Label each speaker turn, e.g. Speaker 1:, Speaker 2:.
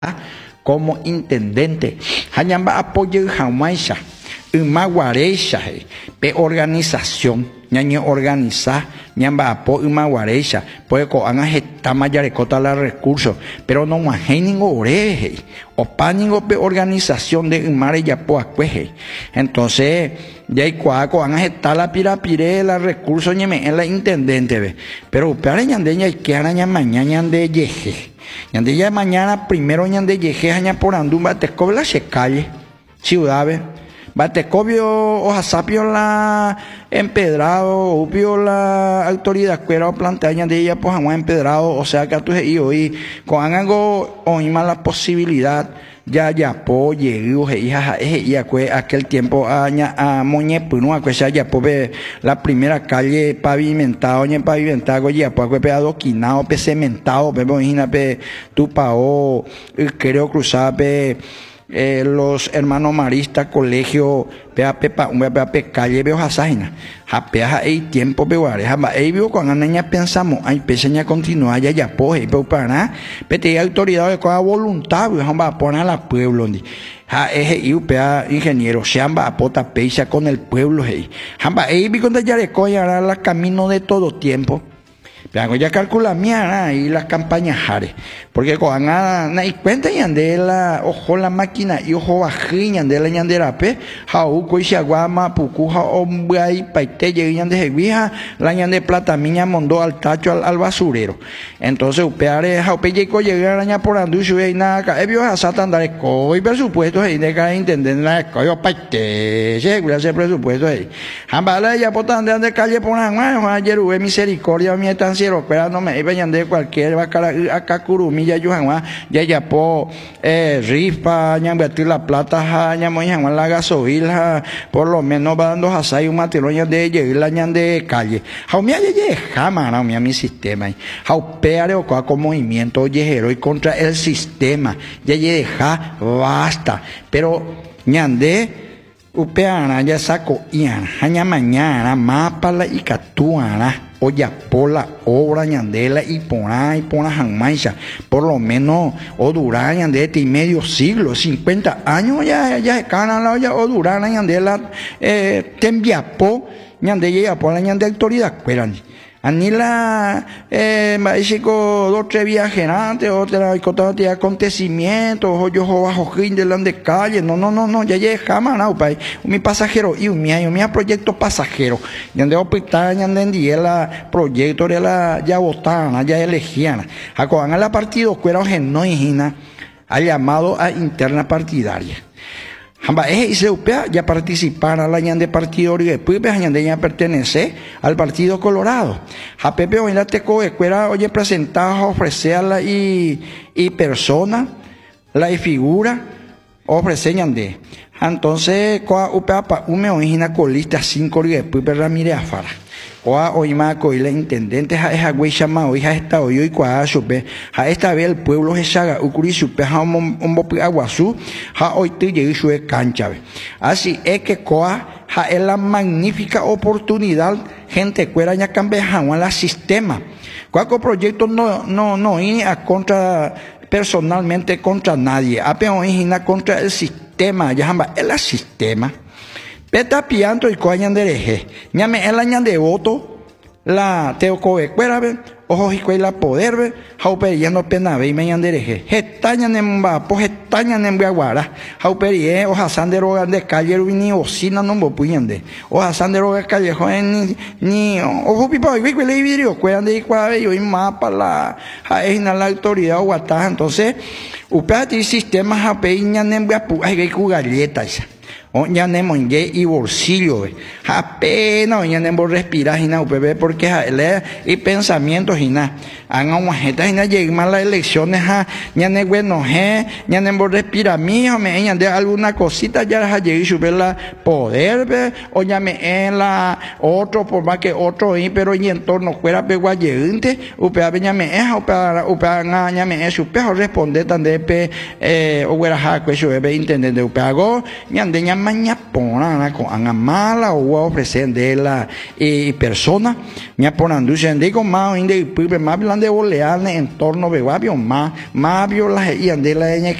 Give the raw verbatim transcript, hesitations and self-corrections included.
Speaker 1: como intendente. Hañamba apoyo Jamaisha, Umaguareisha, pe organización, ñaño organiza, ñamba apo Umaguareisha, pues con anga mayarecota la recursos, pero no más ningún oreje, o pánico pe organización de Umare ya po acueje. Entonces, ya hay cuaco, anga está la pirapire, la recursos, ñeme en la intendente, ve. Pero para ñandeña y que araña mañana de yeje. Ñande ya mañana primero ñande yeje, aña por andumba, te cobre la calle, ciudad, ve. Batecobio o Jasapio la empedrado, upio la autoridad cuera o planteaña de ella pues han empedrado, o sea que a tu y hoy con algo o más la posibilidad ya ya po lleguó hija y aquel tiempo aña a moñe puno a que ya po la primera calle pavimentada ñe pavimentada ya po que adoquinado pe cementado pe imagina pe tu pao creo cruzar pe Eh, los hermanos maristas, colegio, pea pepa, un pea pe calle veo hasajina, japea hay tiempo peguare, jamba hay vio cuando niña pensamos, hay peseña continua ya ya poje, pero para nada, pete autoridad de cada voluntad, jamba poner a la pueblo, ja eje y upea ingeniero, shamba apota peisa con el pueblo, hey, jamba hay vi cuando ya le coya la camino de todo tiempo. Pero ya calcula mía y las campañas jare, porque con na y cuenta yande la ojo la máquina y ojo bajín yande la yandera pe, jau coisiaguama pucuja hombre y paite yande jevija la yande plata miña mondó al tacho al, al basurero. Entonces upeare jau pe llego llegar araña por anducho y nada, ebio a satandare coi presupuesto y de cada intendente la coyo paite, segura ese presupuesto ahí. Jambala ya potan de ande calle por una ayer hubo misericordia mi tan cielo, pero no me iban de cualquier vaca acá curumilla yuhanwa ya ya po eh rifa ñambatir la plata ja ñamoña la gasoil por lo menos va dando hasai un material de llegar la ñan de calle jaumia ye jamana mi sistema jau peare o con movimiento yejero y contra el sistema ya ye deja basta pero ñande upeana ya saco ian haña mañana mapa la y catuana o ya por la obra ñandela y pona y pona jamaicha por lo menos o durar ñandela y medio siglo cincuenta años ya ya cana la ya o durar ñandela eh tembiapo ñande ya por la ñande autoridad cueran anila eh maísico dos tres viajes antes otra y contado de acontecimientos o yo bajo fin de de calle no no no no ya llega jamás no pai mi pasajero y un mío mi proyecto pasajero donde hospital ñande la proyecto de la ya votana ya elegiana a con la partido cuero genoína ha llamado a interna partidaria. Hamba eje y se upea ya participar a la ñande partido y después ñande ya pertenece al Partido Colorado. A Pepe hoy la teco escuela oye presentar ofrecerla y y persona la y figura ofrece ñande. Entonces coa upea pa ume origina colista cinco y después Ramírez Afara. Oa hoy más coi la intendente ja esa güey chama hoy ja esta hoy y cua supe ja esta vez el pueblo se saga ukuri supe ja un un aguazú ja hoy te llegué su cancha así es que coa ja es la magnífica oportunidad gente cuera ya cambia ja la sistema cualquier proyecto no no no y a contra personalmente contra nadie apenas origina contra el sistema ya jamba el sistema peta pianto y coañan de reje ñame el añan de voto la teocoe cuera ve ojo y la poder ve jaupe ya no pena ve y me ñan de reje gestañan en va po gestañan en guaguara jaupe ye o hasan de roga de calle ni osina no bo puñande o hasan de roga calle ni ni ojo pipa y que le vidrio cueran de cuadra y mapa la jaina la autoridad o guata entonces upati sistema jaupe ñan en guapu hay que galletas o ya nemo y bolsillo apenas ya nemo respirar y nada porque y pensamientos y nada hagan una jeta y nada lleguen más las elecciones ya ne bueno ya nemo respirar mijo me ya de alguna cosita ya llegué y subir la poder o ya me en la otro por más que otro y pero y en torno fuera pegua llegante upea ya me es upea upea ya me es upea responder tan de pe eh o fuera ja que yo ve intendente upea go ya de ya ña pona con anga mala o ofrecer de la eh, persona ña pona anduce de con más inde pipe más blande oleane en torno de babio más más viola y ande la